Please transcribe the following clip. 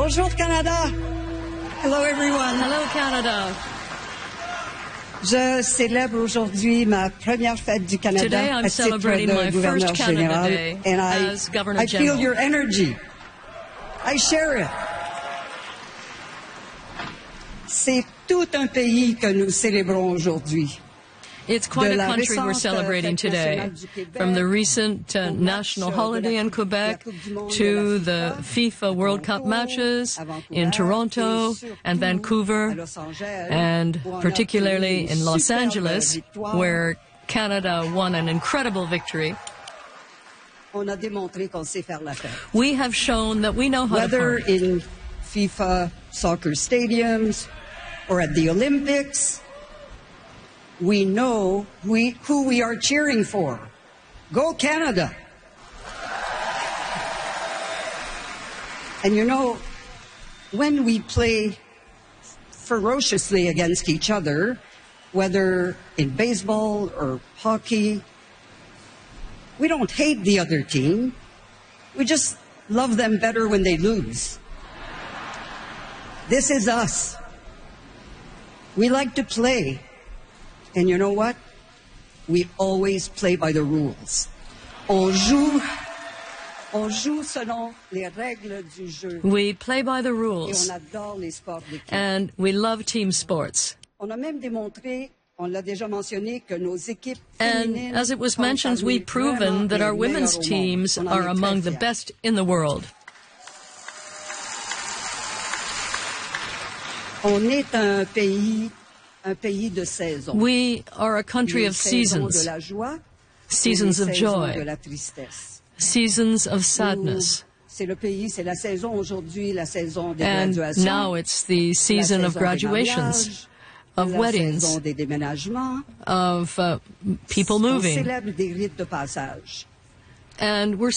Bonjour Canada. Hello everyone. Hello Canada. Je célèbre aujourd'hui ma première fête du Canada Today I'm à titre celebrating de my gouverneur first Canada général, Day and as Governor I feel General. your energy. I share it. C'est tout un pays que nous célébrons aujourd'hui. It's quite De a la country we're récente celebrating fête today, nationale du Québec, from the recent au national match de holiday la in Coupe Quebec du Monde de to la the FIFA, FIFA World Cup Toronto, matches à Vancouver, in Toronto et surtout and à Vancouver, Los Angeles, and où on a particularly obtenu in une Los superbe Angeles, victoire. where Canada won an incredible victory. On a démontré qu'on sait faire la fête. We have shown that we know how to Whether party. in FIFA soccer stadiums or at the Olympics, we know who we are cheering for. Go Canada! And you know, when we play ferociously against each other, whether in baseball or hockey, we don't hate the other team. We just love them better when they lose. This is us. We like to play. And you know what? We always play by the rules. On joue selon les règles du jeu. We play by the Et rules, on adore les sports d'équipe. and we love team sports. On a même démontré, on l'a déjà mentionné, que nos équipes And féminines as it was sont mentioned, parmi we've proven vraiment that les our women's meilleures au monde. teams On en are est among très the fiers. best in the world. On est un pays de saisons. We are a country Les of saisons de seasons, la joie, seasons et of les saisons de joy, la tristesse. seasons of sadness. C'est le pays, c'est la saison aujourd'hui, la saison des And graduations, now it's the la season of saison des graduations, mariages, of la weddings, saison des déménagements. of people On moving. célèbre des rites de passage. And we're